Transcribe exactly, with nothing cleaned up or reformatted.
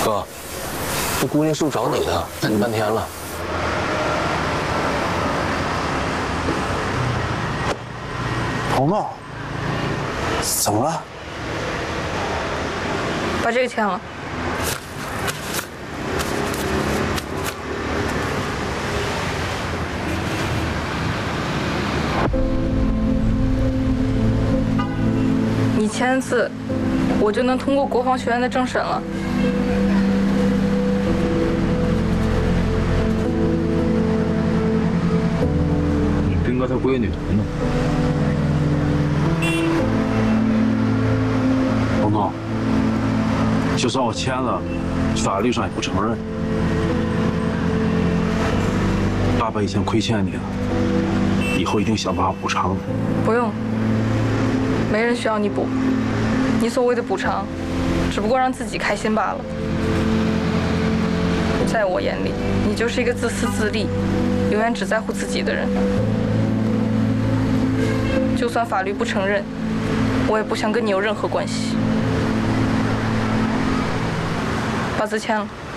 哥，这姑娘是不是找你的？等你半天了。 彤彤，怎么了？ 把这个签了。你签字，我就能通过国防学院的政审了。 你兵哥他闺女呢？ 彤彤，就算我签了，法律上也不承认。爸爸以前亏欠你了，以后一定想办法补偿。 不用，没人需要你补。你所谓的补偿，只不过让自己开心罢了。在我眼里，你就是一个自私自利、永远只在乎自己的人。就算法律不承认，我也不想跟你有任何关系。把字签了。